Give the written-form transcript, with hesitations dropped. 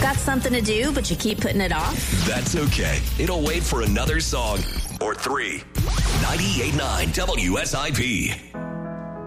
Got something to do, but you keep putting it off? That's okay. It'll wait for another song or three. 98.9 WSIP.